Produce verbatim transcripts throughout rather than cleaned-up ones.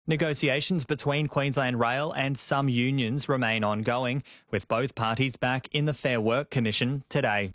Negotiations between Queensland Rail and some unions remain ongoing, with both parties back in the Fair Work Commission today.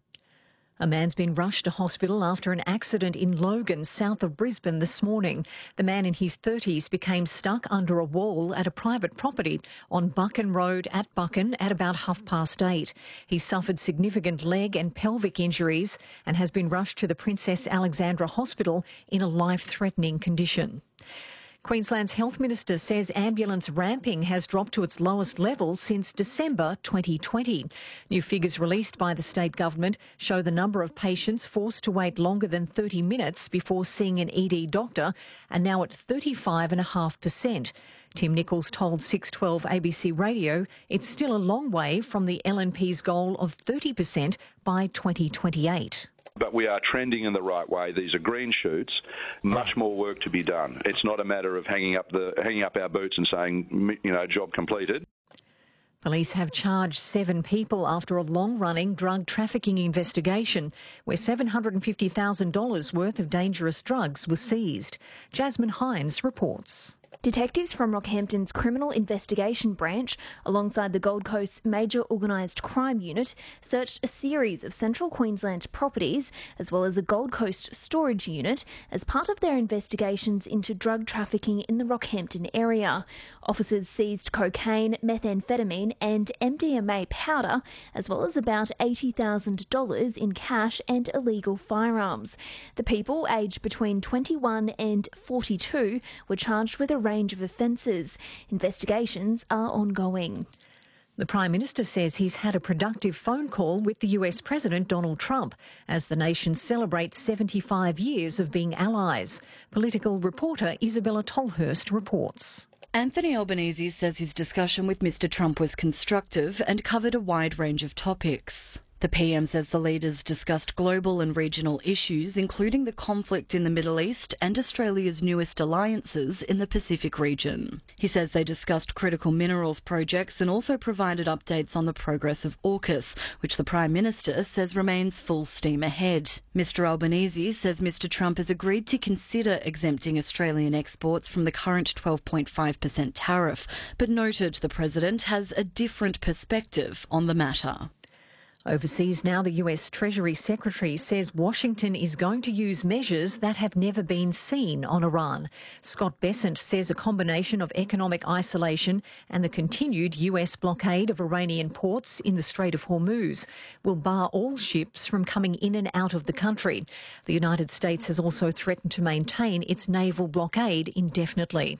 A man's been rushed to hospital after an accident in Logan, south of Brisbane this morning. The man in his thirties became stuck under a wall at a private property on Buchan Road at Buchan at about half past eight. He suffered significant leg and pelvic injuries and has been rushed to the Princess Alexandra Hospital in a life-threatening condition. Queensland's Health Minister says ambulance ramping has dropped to its lowest level since December twenty twenty. New figures released by the state government show the number of patients forced to wait longer than thirty minutes before seeing an E D doctor are now at thirty-five point five percent. Tim Nichols told six twelve A B C Radio it's still a long way from the L N P's goal of thirty percent by twenty twenty-eight. But we are trending in the right way. These are green shoots. Much more work to be done. It's not a matter of hanging up the hanging up our boots and saying, you know, job completed. Police have charged seven people after a long-running drug trafficking investigation where seven hundred fifty thousand dollars worth of dangerous drugs was seized. Jasmine Hines reports. Detectives from Rockhampton's Criminal Investigation Branch, alongside the Gold Coast's major organised crime unit, searched a series of Central Queensland properties, as well as a Gold Coast storage unit, as part of their investigations into drug trafficking in the Rockhampton area. Officers seized cocaine, methamphetamine and M D M A powder, as well as about eighty thousand dollars in cash and illegal firearms. The people, aged between twenty-one and forty-two, were charged with a range of offences. Investigations are ongoing. The Prime Minister says he's had a productive phone call with the U S President Donald Trump as the nation celebrates seventy-five years of being allies. Political reporter Isabella Tolhurst reports. Anthony Albanese says his discussion with Mr Trump was constructive and covered a wide range of topics. The P M says the leaders discussed global and regional issues, including the conflict in the Middle East and Australia's newest alliances in the Pacific region. He says they discussed critical minerals projects and also provided updates on the progress of AUKUS, which the Prime Minister says remains full steam ahead. Mr Albanese says Mr Trump has agreed to consider exempting Australian exports from the current twelve point five percent tariff, but noted the President has a different perspective on the matter. Overseas now, the U S Treasury Secretary says Washington is going to use measures that have never been seen on Iran. Scott Bessent says a combination of economic isolation and the continued U S blockade of Iranian ports in the Strait of Hormuz will bar all ships from coming in and out of the country. The United States has also threatened to maintain its naval blockade indefinitely.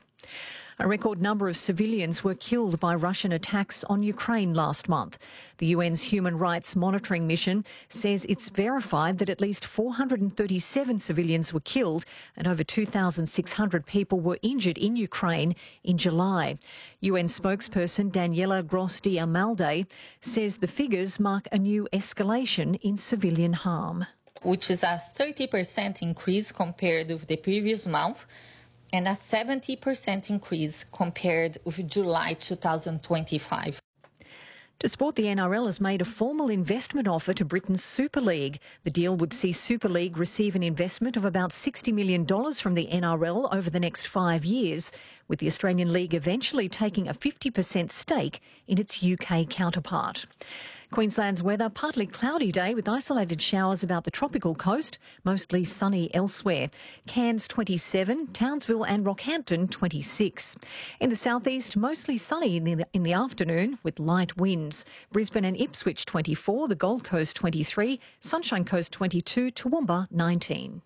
A record number of civilians were killed by Russian attacks on Ukraine last month. The U N's Human Rights Monitoring Mission says it's verified that at least four hundred thirty-seven civilians were killed and over two thousand six hundred people were injured in Ukraine in July. U N spokesperson Daniela Gross-Diamalde says the figures mark a new escalation in civilian harm. Which is a thirty percent increase compared with the previous month, and a seventy percent increase compared with July two thousand twenty-five. To sport, the N R L has made a formal investment offer to Britain's Super League. The deal would see Super League receive an investment of about sixty million dollars from the N R L over the next five years, with the Australian League eventually taking a fifty percent stake in its U K counterpart. Queensland's weather, partly cloudy day with isolated showers about the tropical coast, mostly sunny elsewhere. Cairns twenty-seven, Townsville and Rockhampton twenty-six. In the southeast, mostly sunny in the, in the afternoon with light winds. Brisbane and Ipswich twenty-four, the Gold Coast twenty-three, Sunshine Coast twenty-two, Toowoomba nineteen.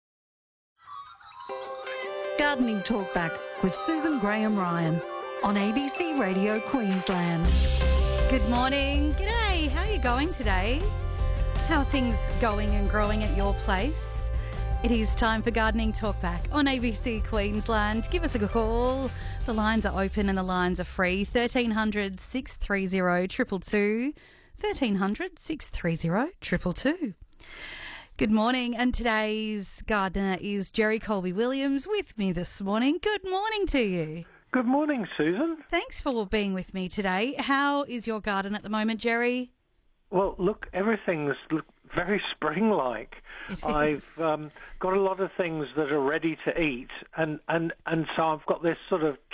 Gardening Talkback with Susan Graham-Ryan on A B C Radio Queensland. Good morning. G'day. How are you going today? How are things going and growing at your place? It is time for Gardening Talkback on A B C Queensland. Give us a call. The lines are open and the lines are free. thirteen hundred, six three zero, two two two. thirteen hundred, six three zero, two two two. Good morning, and today's gardener is Jerry Colby-Williams with me this morning. Good morning to you. Good morning, Susan. Thanks for being with me today. How is your garden at the moment, Jerry? Well, look, everything's look very spring-like. I've um, got a lot of things that are ready to eat, and, and, and so I've got this sort of